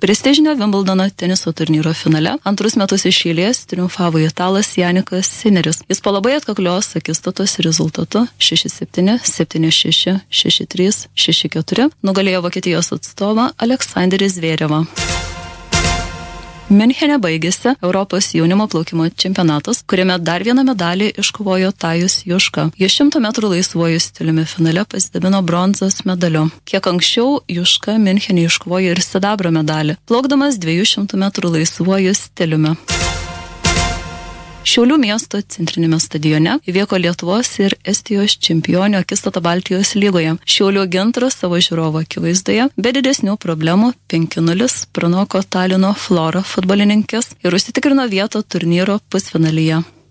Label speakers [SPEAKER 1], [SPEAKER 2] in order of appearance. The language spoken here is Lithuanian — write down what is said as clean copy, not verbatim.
[SPEAKER 1] Prestižinio Wimbledono teniso turnyro finale antrus metus iš eilės triumfavo italas Janikas Sinneris. Jis po labai atkaklios akistatos rezultatu 6-7, 7-6, 6-3, 6-4 nugalėjo Vokietijos atstovą Aleksandrį Zverevą. Miunchene baigėsi Europos jaunimo plaukimo čempionatas, kuriame dar vieną medalį iškovojo Tajus Juška. Jis 100 metrų laisvuoju stiliumi finale pasidabino bronzos medaliu. Kiek anksčiau Juška Miunchene iškovojo ir sidabro medalį, plaukdamas 200 metrų laisvuoju stiliumi. Šiaulių miesto centrinėme stadione įvyko Lietuvos ir Estijos čempionių akistata Baltijos lygoje. Šiaulių Gintras savo žiūrovo akivaizdoje be didesnių problemų 5-0 pranoko Talino Flora futbolininkės ir užsitikrino vietą turnyro pusfinalyje.